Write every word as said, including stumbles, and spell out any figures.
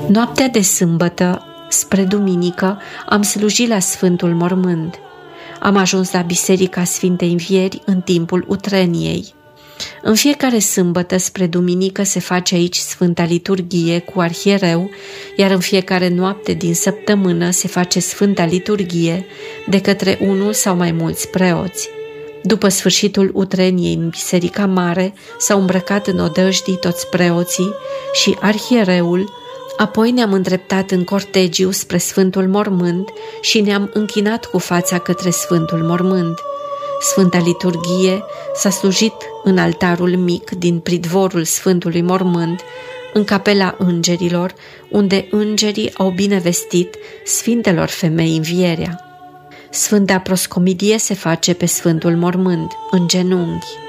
Noaptea de sâmbătă, spre duminică, am slujit la Sfântul Mormânt. Am ajuns la Biserica Sfintei Învieri în timpul utreniei. În fiecare sâmbătă spre duminică se face aici Sfânta Liturghie cu arhiereu, iar în fiecare noapte din săptămână se face Sfânta Liturghie de către unul sau mai mulți preoți. După sfârșitul utreniei în Biserica Mare s-au îmbrăcat în odăjdii toți preoții și arhiereul. Apoi ne-am îndreptat în cortegiu spre Sfântul Mormânt și ne-am închinat cu fața către Sfântul Mormânt. Sfânta Liturghie s-a slujit în altarul mic din pridvorul Sfântului Mormânt, în capela îngerilor, unde îngerii au binevestit Sfintelor Femei învierea. Sfânta Proscomidie se face pe Sfântul Mormânt, în genunchi.